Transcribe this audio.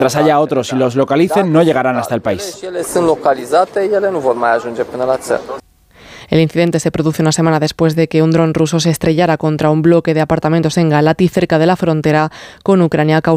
Mientras haya otros y los localicen, no llegarán hasta el país. El incidente se produce una semana después de que un dron ruso se estrellara contra un bloque de apartamentos en Galati, cerca de la frontera con Ucrania,